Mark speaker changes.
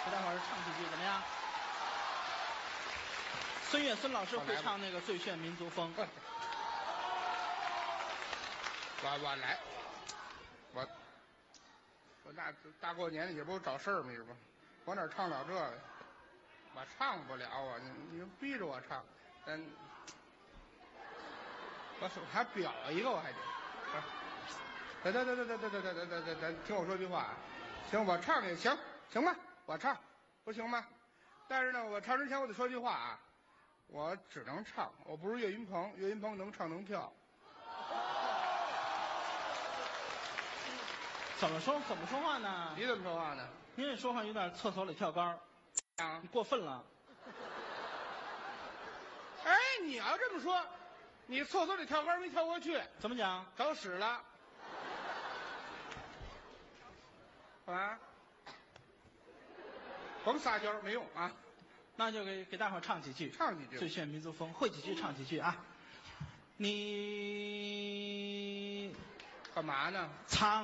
Speaker 1: 给大伙儿唱几句怎么样？孙越孙老师会唱那个《最炫民族风》。
Speaker 2: 我来，我那大过年的也不找事儿吗？是吧？我哪唱了这个？我唱不了啊！你逼着我唱，我还表一个，我还得。等，听我说句话啊。行，我唱也行，行吧？我唱，不行吗？但是呢，我唱之前我得说句话啊，我只能唱，我不是岳云鹏，岳云鹏能唱能跳。
Speaker 1: 怎么说话呢？
Speaker 2: 你怎么说话呢？
Speaker 1: 您这说话有点厕所里跳杆儿，你过分了。
Speaker 2: 哎，你要这么说，你厕所里跳杆没跳过去，
Speaker 1: 怎么讲？
Speaker 2: 找屎了。干嘛？甭撒娇没用啊！
Speaker 1: 那就给大伙儿唱几句，
Speaker 2: 唱几句。
Speaker 1: 最炫民族风，会几句唱几句啊！你
Speaker 2: 干嘛呢？
Speaker 1: 唱。